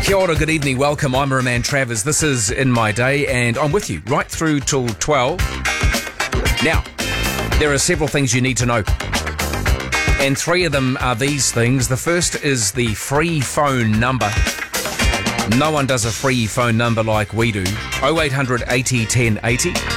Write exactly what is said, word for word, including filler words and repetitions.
Kia ora, good evening, welcome. I'm Roman Travers. This is In My Day, and I'm with you right through till twelve. Now, there are several things you need to know, and three of them are these things. The first is the free phone number. No one does a free phone number like we do. oh eight hundred eighty ten eighty.